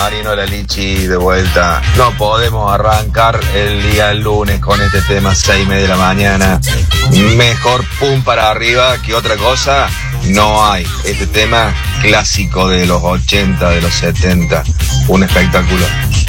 Marino La Lichi de vuelta. No podemos arrancar el día lunes con este tema 6:30 de la mañana. Mejor pum para arriba que otra cosa no hay. Este tema clásico de los 80, de los 70. Un espectáculo.